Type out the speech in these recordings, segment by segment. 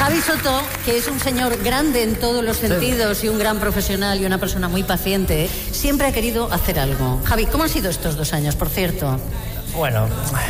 Javi Soto, que es un señor grande en todos los sentidos y un gran profesional y una persona muy paciente, siempre ha querido hacer algo. Javi, ¿cómo han sido estos 2 años, por cierto? Bueno,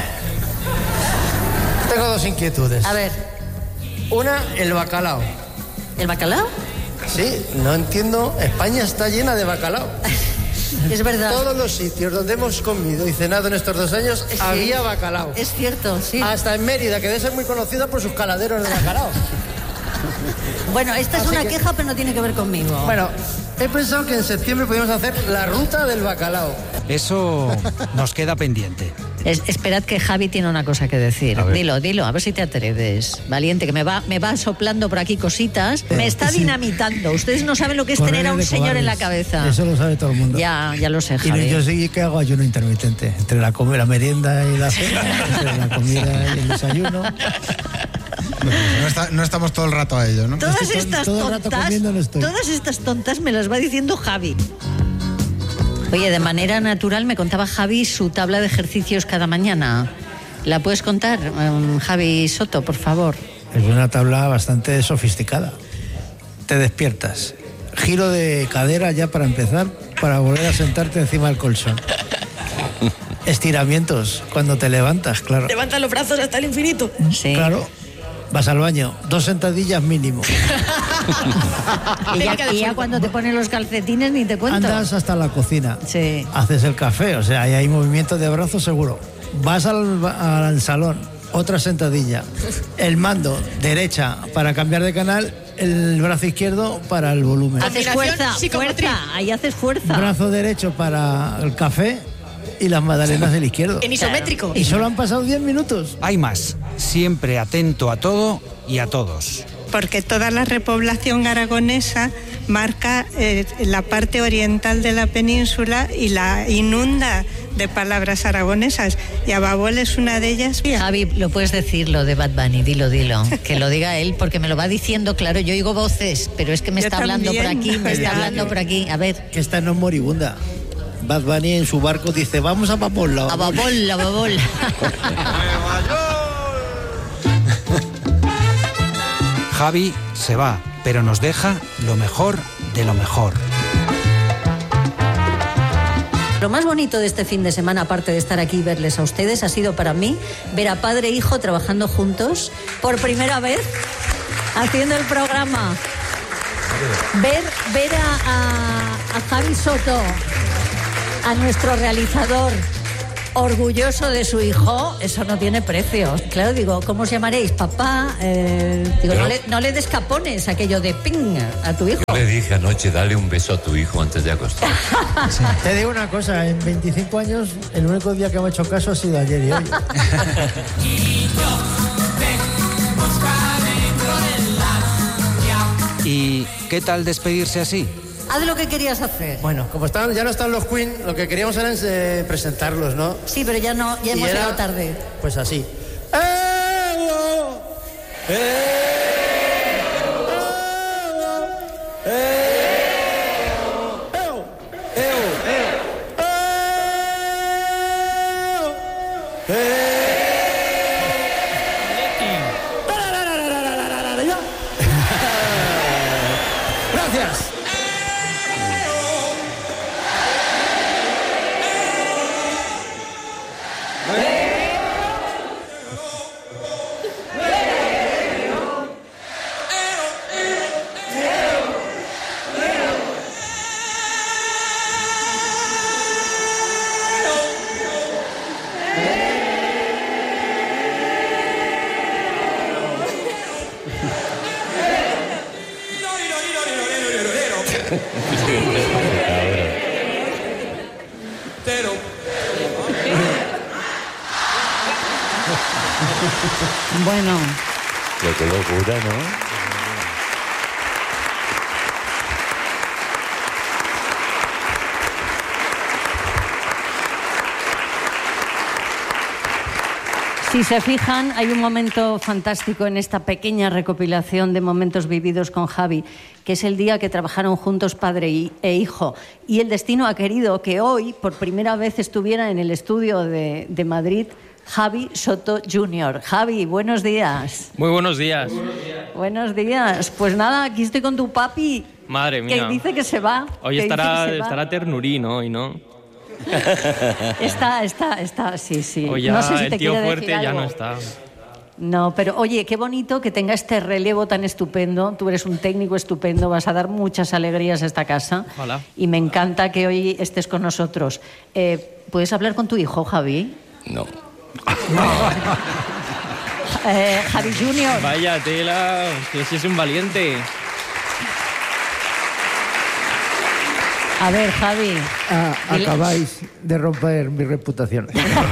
tengo 2 inquietudes. A ver. Una, el bacalao. ¿El bacalao? Sí, no entiendo. España está llena de bacalao. Es verdad. Todos los sitios donde hemos comido y cenado en estos 2 años Sí. había bacalao. Es cierto, sí. Hasta en Mérida, que debe ser muy conocida por sus caladeros de bacalao. Bueno, esta es Así una que- queja, pero no tiene que ver conmigo. Bueno, he pensado que en septiembre podríamos hacer la ruta del bacalao. Eso nos queda pendiente. Esperad que Javi tiene una cosa que decir. A ver. Dilo, a ver si te atreves. Valiente, que me va soplando por aquí cositas. Me está dinamitando. Ustedes no saben lo que es tener a un señor en la cabeza. Eso lo sabe todo el mundo. Ya lo sé, Y Javi. yo sí que hago ayuno intermitente. Entre la merienda y la cena, entre la comida y el desayuno. No estamos todo el rato a ello, ¿no? Todas Estoy estas todo el rato tontas, comiendo, no estoy. todas estas tontas me las va diciendo Javi. Oye, de manera natural me contaba Javi su tabla de ejercicios cada mañana. ¿La puedes contar, Javi Soto, por favor? Es una tabla bastante sofisticada. Te despiertas. Giro de cadera ya para empezar, para volver a sentarte encima del colchón. Estiramientos cuando te levantas, claro. Levanta los brazos hasta el infinito. Sí. Claro. Vas al baño, 2 sentadillas mínimo. Y ya cuando te ponen los calcetines ni te cuento. Andas hasta la cocina. Sí. Haces el café, o sea, ahí hay movimiento de brazos seguro. Vas al salón, otra sentadilla. El mando, derecha para cambiar de canal, el brazo izquierdo para el volumen. Haces fuerza, ahí haces fuerza. Brazo derecho para el café y las magdalenas del izquierdo. En isométrico. Y solo han pasado 10 minutos. Hay más. Siempre atento a todo y a todos. Porque toda la repoblación aragonesa marca la parte oriental de la península y la inunda de palabras aragonesas. Y Ababol es una de ellas. Javi, lo puedes decir lo de Bad Bunny, dilo. Que lo diga él, porque me lo va diciendo, claro, yo oigo voces, pero es que me Yo está hablando por también, aquí, me está ya. hablando por aquí. A ver. Que esta no es moribunda. Bad Bunny en su barco dice, vamos a Babol. A Babol. Javi se va, pero nos deja lo mejor de lo mejor. Lo más bonito de este fin de semana, aparte de estar aquí y verles a ustedes, ha sido para mí ver a padre e hijo trabajando juntos por primera vez, haciendo el programa. Ver a Javi Soto, a nuestro realizador, orgulloso de su hijo, eso no tiene precio. Claro, digo, ¿cómo os llamaréis? Papá, digo, no le des capones aquello de ping a tu hijo. Yo le dije anoche, dale un beso a tu hijo antes de acostar. Te digo una cosa, en 25 años el único día que me ha hecho caso ha sido ayer y hoy. ¿Y qué tal despedirse así? Haz lo que querías hacer. Bueno, como ya no están los Queen, lo que queríamos era presentarlos, ¿no? Sí, pero ya hemos llegado tarde. Pues así. Gracias. Bueno. Qué locura, ¿no? Si se fijan, hay un momento fantástico en esta pequeña recopilación de momentos vividos con Javi, que es el día que trabajaron juntos padre e hijo. Y el destino ha querido que hoy, por primera vez, estuviera en el estudio de Madrid Javi Soto Jr. Javi, buenos días. Muy buenos días. Buenos días. Pues nada, aquí estoy con tu papi. Madre mía. Que dice que se va. Hoy estará ternurino, hoy, ¿no? Está, sí. Hoy ya no sé si el te tío quiere fuerte decir ya algo. no está. No, pero oye, qué bonito que tenga este relevo tan estupendo. Tú eres un técnico estupendo, vas a dar muchas alegrías a esta casa. Ojalá. Y me encanta que hoy estés con nosotros. ¿Puedes hablar con tu hijo, Javi? No. Javi Junior. Vaya tela, que si es un valiente. A ver, Javi. dile- Acabáis de romper mi reputación.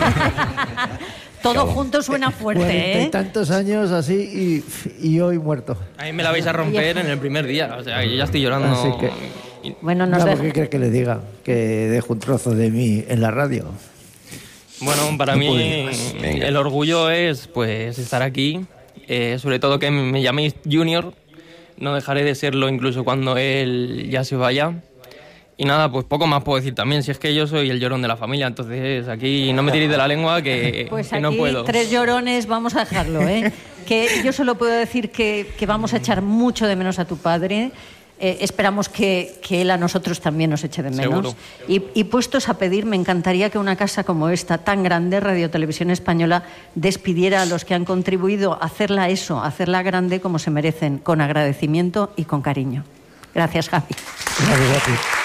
Todo junto suena Cuarenta fuerte, y ¿eh? tantos años así y hoy muerto. A mí me la vais a romper en el primer día. O sea, yo ya estoy llorando. Así que- Bueno, nos No, deja- ¿qué quiere que le diga? Que dejo un trozo de mí en la radio. Bueno, para mí Venga. el orgullo es pues estar aquí. Sobre todo que me llaméis Junior. No dejaré de serlo incluso cuando él ya se vaya. Y nada, pues poco más puedo decir también. Si es que yo soy el llorón de la familia, entonces aquí no me tiréis de la lengua que, Pues que aquí no puedo. 3 llorones, vamos a dejarlo, ¿eh? Que yo solo puedo decir que vamos a echar mucho de menos a tu padre. Esperamos que él a nosotros también nos eche de menos. Seguro. Y puestos a pedir, me encantaría que una casa como esta, tan grande, Radio Televisión Española, despidiera a los que han contribuido a hacerla hacerla grande como se merecen, con agradecimiento y con cariño. Gracias, Javi. Gracias a ti.